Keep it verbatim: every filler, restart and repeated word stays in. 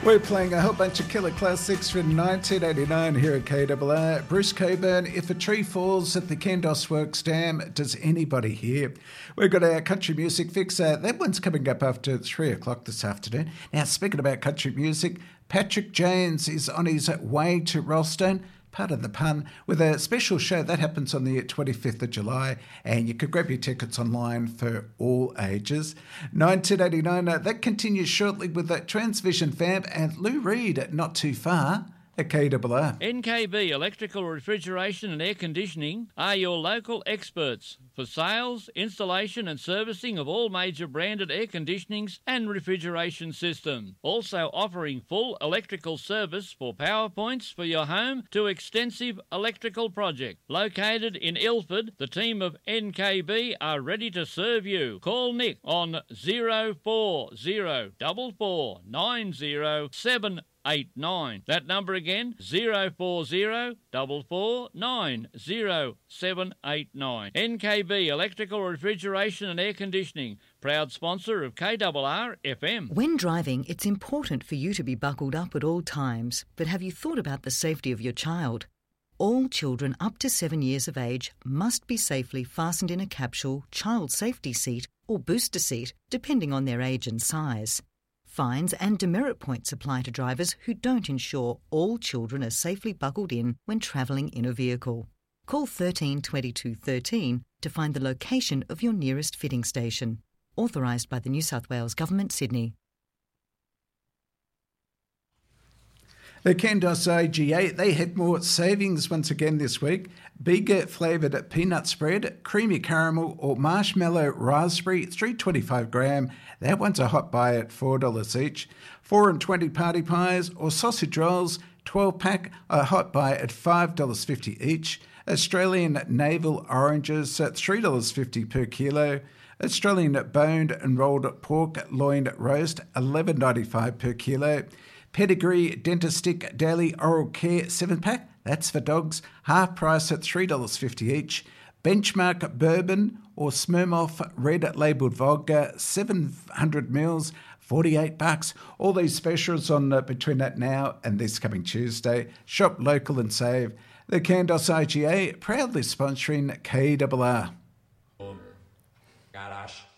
We're playing a whole bunch of killer classics from nineteen eighty-nine here at K R R. Bruce Cockburn, If a Tree Falls at the Kendos Works Dam, does anybody hear? We've got our country music fix. Uh, that one's coming up after three o'clock this afternoon. Now, speaking about country music, Patrick Jones is on his way to Rollstone, part of the pun, with a special show that happens on the twenty-fifth of July, and you can grab your tickets online for all ages. nineteen eighty-nine, uh, that continues shortly with the Transvision Fab and Lou Reed, Not Too Far, at K R R. N K B Electrical, Refrigeration and Air Conditioning are your local experts for sales, installation and servicing of all major branded air conditionings and refrigeration systems. Also offering full electrical service for power points for your home to extensive electrical project. Located in Ilford, the team of N K B are ready to serve you. Call Nick on zero four zero four four nine zero seven eight nine. That number again, zero four zero four four nine zero seven eight nine. N K B Electrical, Refrigeration and Air Conditioning, proud sponsor of K R R F M. When driving, it's important for you to be buckled up at all times, but have you thought about the safety of your child? All children up to seven years of age must be safely fastened in a capsule, child safety seat or booster seat, depending on their age and size. Fines and demerit points apply to drivers who don't ensure all children are safely buckled in when travelling in a vehicle. Call thirteen twenty-two thirteen to find the location of your nearest fitting station. Authorised by the New South Wales Government, Sydney. The Kendos A G A, they had more savings once again this week. Bigger flavoured peanut spread, creamy caramel or marshmallow raspberry, three twenty-five gram. That one's a hot buy at four dollars each. four and twenty party pies or sausage rolls, twelve pack, a hot buy at five dollars fifty each. Australian navel oranges at three dollars fifty per kilo. Australian boned and rolled pork loin roast, eleven ninety-five per kilo. Pedigree Dentastic Daily Oral Care seven pack, that's for dogs, half price at three dollars fifty each. Benchmark Bourbon or Smirnoff Red Labelled Vodka, seven hundred mils, forty-eight bucks. All these specials on uh, between that now and this coming Tuesday. Shop local and save. The Kendos I G A proudly sponsoring K R R. Garage.